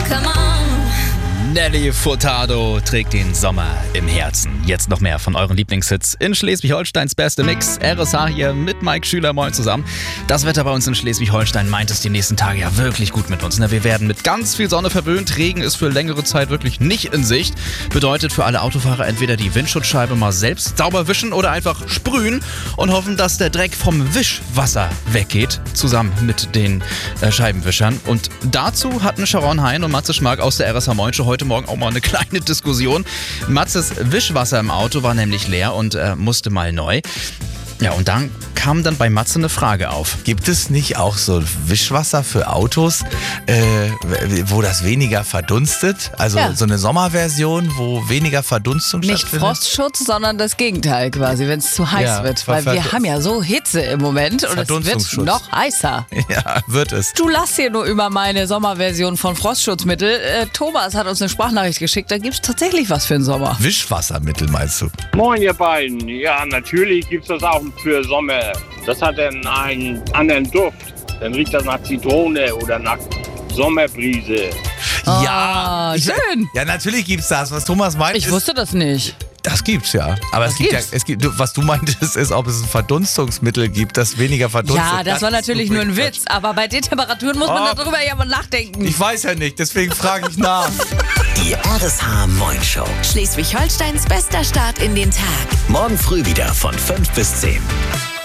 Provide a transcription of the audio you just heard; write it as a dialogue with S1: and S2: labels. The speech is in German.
S1: come on.
S2: Nelly Furtado trägt den Sommer im Herzen. Jetzt noch mehr von euren Lieblingshits in Schleswig-Holsteins beste Mix. RSH hier mit Mike Schüler, moin zusammen. Das Wetter bei uns in Schleswig-Holstein meint es die nächsten Tage ja wirklich gut mit uns. Wir werden mit ganz viel Sonne verwöhnt. Regen ist für längere Zeit wirklich nicht in Sicht. Bedeutet für alle Autofahrer entweder die Windschutzscheibe mal selbst sauber wischen oder einfach sprühen und hoffen, dass der Dreck vom Wischwasser weggeht, zusammen mit den Scheibenwischern. Und dazu hatten Sharon Hein und Matze Schmark aus der RSH Moin Show heute Morgen auch mal eine kleine Diskussion. Matzes Wischwasser im Auto war nämlich leer und musste mal neu. Ja, und dann kam dann bei Matze eine Frage auf.
S3: Gibt es nicht auch so Wischwasser für Autos, wo das weniger verdunstet? Also so eine Sommerversion, wo weniger Verdunstung
S4: Nicht
S3: stattfindet?
S4: Frostschutz, sondern das Gegenteil quasi, wenn es zu heiß wird. Weil wir haben ja so Hitze im Moment und es wird noch heißer.
S3: Ja, wird es.
S4: Du lachst hier nur über meine Sommerversion von Frostschutzmittel. Thomas hat uns eine Sprachnachricht geschickt, da gibt es tatsächlich was für den Sommer.
S3: Wischwassermittel meinst du?
S5: Moin ihr beiden. Ja, natürlich gibt es das auch für Sommer. Das hat dann einen anderen Duft. Dann riecht das nach Zitrone oder nach Sommerbrise.
S3: Ja,
S4: schön.
S3: Ja, natürlich gibt's das. Was Thomas meint,
S4: Ich wusste das nicht.
S3: das gibt's ja. Aber es gibt was du meintest, ist, ob es ein Verdunstungsmittel gibt, das weniger verdunstet.
S4: Ja, das war natürlich nur ein Witz. Aber bei den Temperaturen muss man darüber ja mal nachdenken.
S3: Ich weiß ja nicht, deswegen frage ich nach.
S6: Die RSH Moin Show.
S1: Schleswig-Holsteins bester Start in den Tag.
S6: Morgen früh wieder von 5 bis 10.